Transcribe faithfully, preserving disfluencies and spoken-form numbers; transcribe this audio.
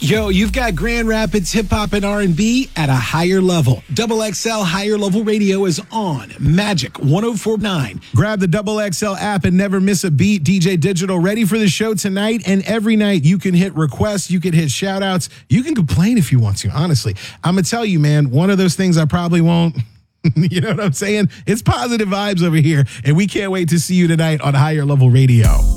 Yo, you've got Grand Rapids hip hop and R and B at a higher level. Double X L Higher Level Radio is on Magic one oh four point nine. Grab the Double X L app and never miss a beat. D J Digital ready for the show tonight and every night. You can hit requests, you can hit shout outs, you can complain if you want to, honestly. I'm going to tell you, man, one of those things I probably won't. You know what I'm saying? It's positive vibes over here, and we can't wait to see you tonight on Higher Level Radio.